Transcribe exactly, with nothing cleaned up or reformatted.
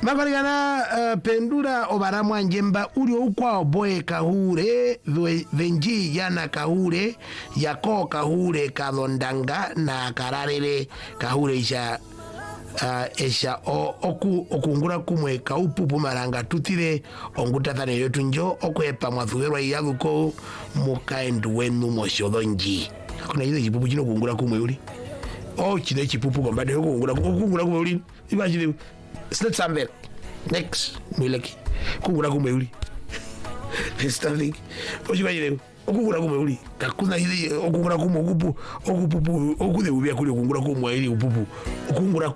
Makarigana uh, pendura obaramwa njemba uli ukwa oboe kahure venji yana kahure yako kahure kadondanga na kararere kahure isha uh, esha o, oku okungura kumwe kaupupu maranga tutire ongutatane yotu njo okwepa mwathugerwa iyaguko mukaendu wenu moshodonji kuna ile chipupu chino kungura kumwe uli oh chide chipupu kombade kungura kungura kumwe uli ibajile Slet Samber. Next. Mwileki. Kungura kumeuli. Standing. Oji bajile. Okungura kumeuli. Kakuna hili okungura kumo okupu okupupu okude ubia kuli okungura kumwa ili upupu. Okungura